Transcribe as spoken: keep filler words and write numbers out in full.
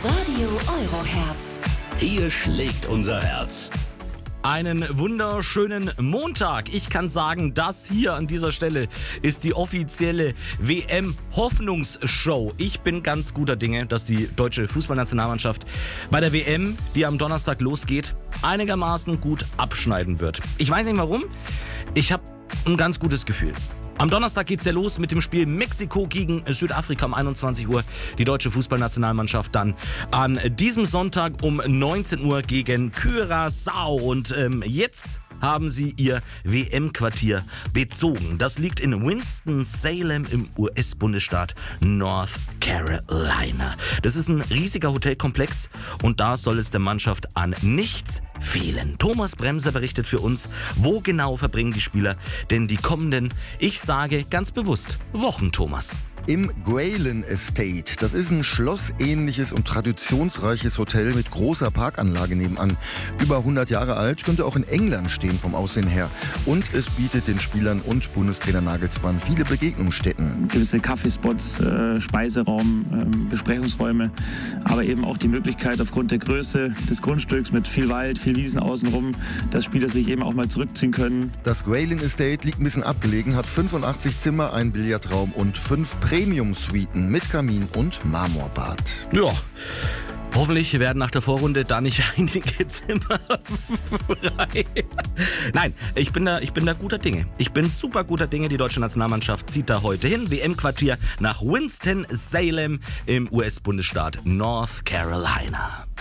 Radio Euroherz. Hier schlägt unser Herz. Einen wunderschönen Montag. Ich kann sagen, das hier an dieser Stelle ist die offizielle W M-Hoffnungsshow. Ich bin ganz guter Dinge, dass die deutsche Fußballnationalmannschaft bei der W M, die am Donnerstag losgeht, einigermaßen gut abschneiden wird. Ich weiß nicht warum, ich habe ein ganz gutes Gefühl. Am Donnerstag geht's ja los mit dem Spiel Mexiko gegen Südafrika um einundzwanzig Uhr. Die deutsche Fußballnationalmannschaft dann an diesem Sonntag um neunzehn Uhr gegen Curaçao. Und ähm, jetzt haben sie ihr W M-Quartier bezogen. Das liegt in Winston-Salem im U S-Bundesstaat North Carolina. Das ist ein riesiger Hotelkomplex und da soll es der Mannschaft an nichts fehlen. Thomas Bremser berichtet für uns, wo genau verbringen die Spieler denn die kommenden, ich sage ganz bewusst, Wochen, Thomas. Im Ghrelin Estate. Das ist ein schlossähnliches und traditionsreiches Hotel mit großer Parkanlage nebenan. Über hundert Jahre alt, könnte auch in England stehen vom Aussehen her. Und es bietet den Spielern und Bundestrainer Nagelsmann viele Begegnungsstätten. Gewisse Kaffeespots, äh, Speiseraum, äh, Besprechungsräume, aber eben auch die Möglichkeit aufgrund der Größe des Grundstücks mit viel Wald, viel Wiesen außenrum, dass Spieler sich eben auch mal zurückziehen können. Das Ghrelin Estate liegt ein bisschen abgelegen, hat fünfundachtzig Zimmer, einen Billardraum und fünf Premium-Suiten mit Kamin und Marmorbad. Ja, hoffentlich werden nach der Vorrunde da nicht einige Zimmer frei. Nein, ich bin da, ich bin da guter Dinge. Ich bin super guter Dinge. Die deutsche Nationalmannschaft zieht da heute hin. W M-Quartier nach Winston-Salem im U S-Bundesstaat North Carolina.